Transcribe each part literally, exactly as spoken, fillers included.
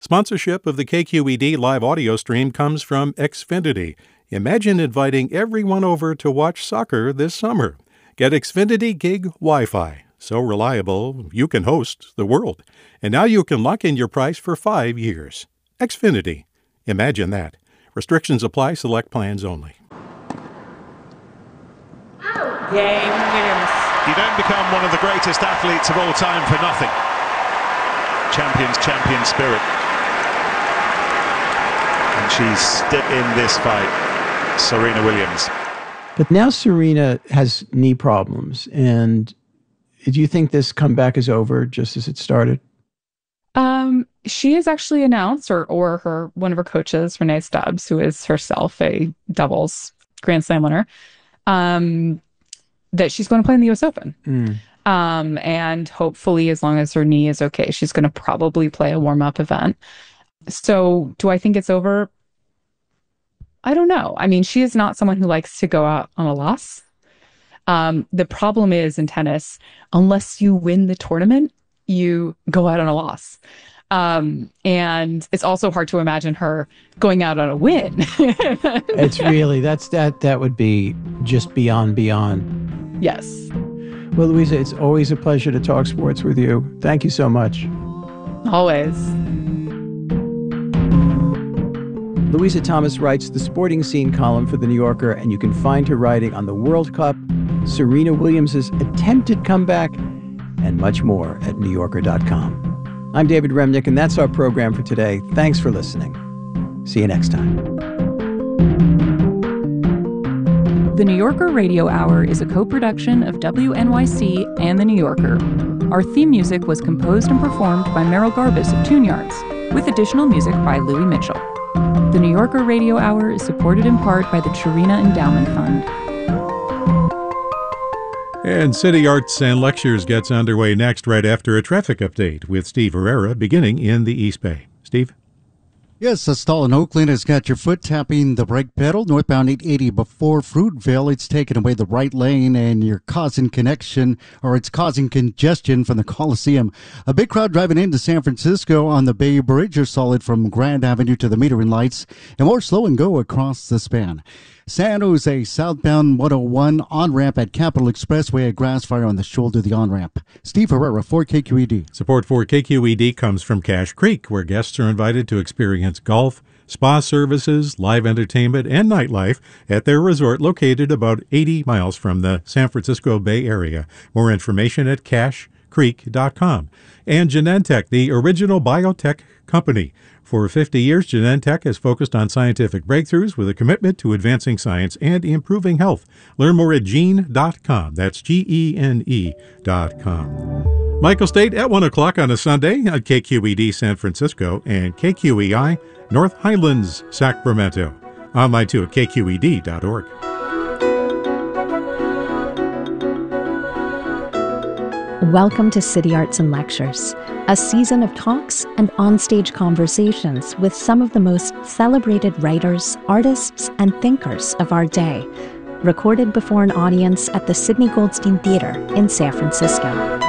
Sponsorship of the K Q E D live audio stream comes from Xfinity. Imagine inviting everyone over to watch soccer this summer. Get Xfinity Gig Wi-Fi. So reliable, you can host the world. And now you can lock in your price for five years. Xfinity. Imagine that. Restrictions apply. Select plans only. Game Williams. You don't become one of the greatest athletes of all time for nothing. Champions, champion spirit. And she's still in this fight, Serena Williams. But now Serena has knee problems. And do you think this comeback is over just as it started? Um, she has actually announced, or or her one of her coaches, Renee Stubbs, who is herself a doubles Grand Slam winner, um, that she's going to play in the U S Open. Mm. Um, and hopefully, as long as her knee is okay, she's going to probably play a warm-up event. So do I think it's over? I don't know. I mean, she is not someone who likes to go out on a loss. Um, the problem is in tennis, unless you win the tournament, you go out on a loss. Um, and it's also hard to imagine her going out on a win. It's really, that's that, that would be just beyond, beyond. Yes. Well, Louisa, it's always a pleasure to talk sports with you. Thank you so much. Always. Louisa Thomas writes the sporting scene column for The New Yorker, and you can find her writing on the World Cup, Serena Williams' attempted comeback, and much more at new yorker dot com. I'm David Remnick, and that's our program for today. Thanks for listening. See you next time. The New Yorker Radio Hour is a co-production of W N Y C and The New Yorker. Our theme music was composed and performed by Merrill Garbus of Tune Yards, with additional music by Louis Mitchell. The New Yorker Radio Hour is supported in part by the Chirina Endowment Fund. And City Arts and Lectures gets underway next right after a traffic update with Steve Herrera beginning in the East Bay. Steve? Yes, a stall in Oakland has got your foot tapping the brake pedal. Northbound eight eighty before Fruitvale, it's taken away the right lane and you're causing connection, or it's causing congestion from the Coliseum. A big crowd driving into San Francisco on the Bay Bridge. You're solid from Grand Avenue to the metering lights, and more slow and go across the span. San Jose southbound one oh one on-ramp at Capitol Expressway at Grassfire on the shoulder of the on-ramp. Steve Herrera for K Q E D. Support for K Q E D comes from Cache Creek, where guests are invited to experience golf, spa services, live entertainment, and nightlife at their resort located about eighty miles from the San Francisco Bay Area. More information at cache creek dot com. And Genentech, the original biotech company. For fifty years, Genentech has focused on scientific breakthroughs with a commitment to advancing science and improving health. Learn more at gene dot com. That's G E N E dot com. Michael State at one o'clock on a Sunday on K Q E D San Francisco and K Q E I North Highlands, Sacramento. Online too at K Q E D dot org. Welcome to City Arts and Lectures, a season of talks and onstage conversations with some of the most celebrated writers, artists, and thinkers of our day, recorded before an audience at the Sidney Goldstein Theater in San Francisco.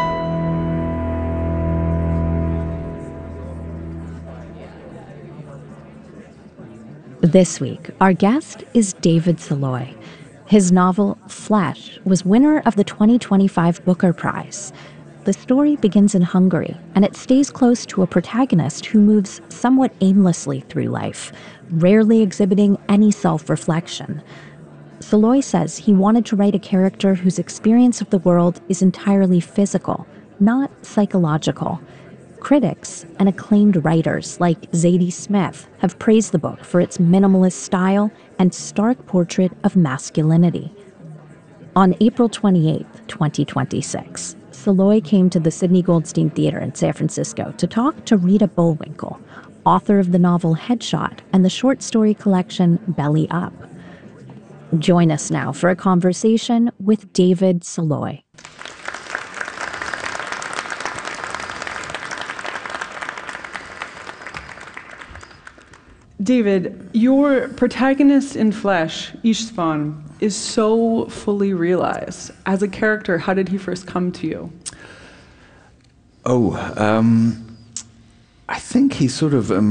This week, our guest is David Saloy. His novel, Flesh, was winner of the twenty twenty-five Booker Prize. The story begins in Hungary, and it stays close to a protagonist who moves somewhat aimlessly through life, rarely exhibiting any self-reflection. Saloy says he wanted to write a character whose experience of the world is entirely physical, not psychological. Critics and acclaimed writers like Zadie Smith have praised the book for its minimalist style and stark portrait of masculinity. On April twenty-eighth, twenty twenty-six, Saloy came to the Sidney Goldstein Theater in San Francisco to talk to Rita Bullwinkle, author of the novel Headshot and the short story collection Belly Up. Join us now for a conversation with David Saloy. David, your protagonist in Flesh, Istvan, is so fully realized. As a character, how did he first come to you? Oh, um, I think he sort of um,